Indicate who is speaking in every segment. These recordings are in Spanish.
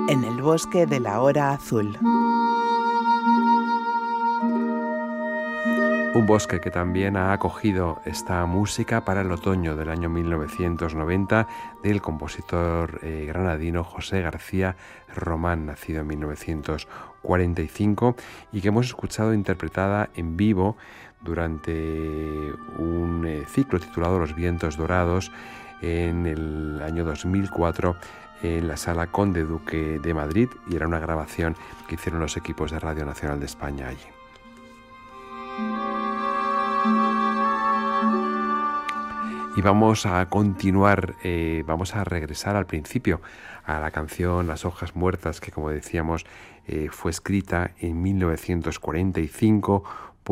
Speaker 1: en el bosque de la hora azul.
Speaker 2: Un bosque que también ha acogido esta música para el otoño del año 1990 del compositor granadino José García Román, nacido en 1945, y que hemos escuchado interpretada en vivo durante un ciclo titulado Los vientos dorados en el año 2004 en la Sala Conde Duque de Madrid, y era una grabación que hicieron los equipos de Radio Nacional de España allí. Y vamos a continuar, vamos a regresar al principio, a la canción Las hojas muertas, que como decíamos fue escrita en 1945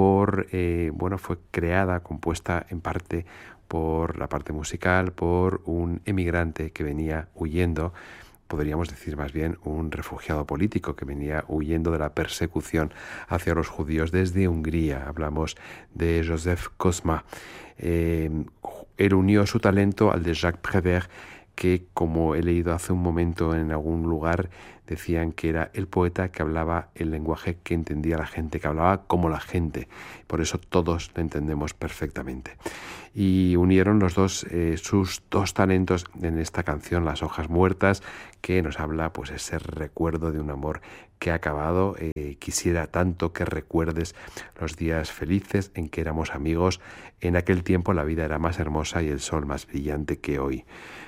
Speaker 2: fue creada, compuesta en parte por la parte musical, por un emigrante que venía huyendo, podríamos decir más bien un refugiado político que venía huyendo de la persecución hacia los judíos desde Hungría. Hablamos de Joseph Kosma. Él unió su talento al de Jacques Prévert, que, como he leído hace un momento en algún lugar, decían que era el poeta que hablaba el lenguaje que entendía la gente, que hablaba como la gente. Por eso todos lo entendemos perfectamente. Y unieron los dos sus dos talentos en esta canción, Las hojas muertas, que nos habla pues ese recuerdo de un amor que ha acabado. Quisiera tanto que recuerdes los días felices en que éramos amigos. En aquel tiempo la vida era más hermosa y el sol más brillante que hoy.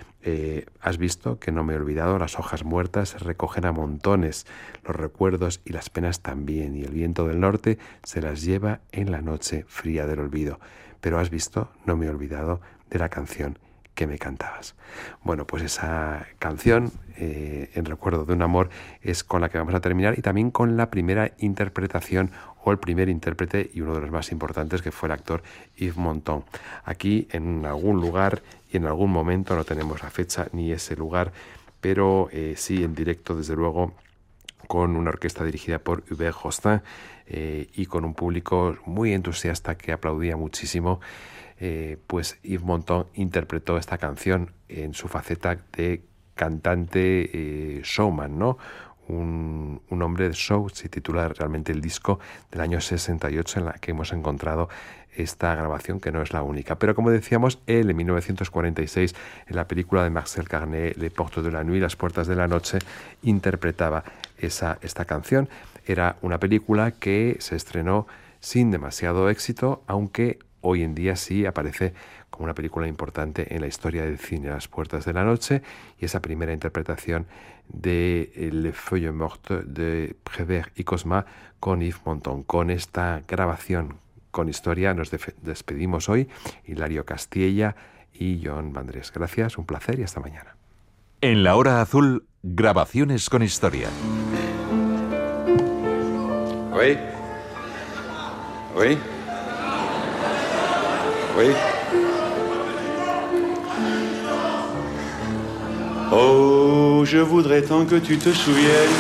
Speaker 2: Has visto que no me he olvidado, las hojas muertas se recogen a montones, los recuerdos y las penas también, y el viento del norte se las lleva en la noche fría del olvido. Pero has visto, no me he olvidado de la canción que me cantabas. Bueno, pues esa canción, en recuerdo de un amor, es con la que vamos a terminar, y también con la primera interpretación o el primer intérprete, y uno de los más importantes, que fue el actor Yves Montand. Aquí, en algún lugar y en algún momento, no tenemos la fecha ni ese lugar, pero sí en directo, desde luego, con una orquesta dirigida por Hubert Jostin y con un público muy entusiasta que aplaudía muchísimo. Pues Yves Montand interpretó esta canción en su faceta de cantante showman, ¿no? Un hombre de show, se titula realmente el disco del año 68 en la que hemos encontrado esta grabación, que no es la única. Pero como decíamos, él en 1946, en la película de Marcel Carné, Les Portes de la Nuit, Las Puertas de la Noche, interpretaba esta canción. Era una película que se estrenó sin demasiado éxito, aunque hoy en día sí aparece como una película importante en la historia del cine, Las Puertas de la Noche, y esa primera interpretación de Les Feuilles Mortes de Prévert y Kosma con Yves Montand. Con esta grabación con historia nos despedimos hoy, Hilario Castilla y Joan Vandrés. Gracias, un placer y hasta mañana.
Speaker 3: En la hora azul, grabaciones con historia.
Speaker 4: Oui. Oui. Oui. Oh, je voudrais tant que tu te souviennes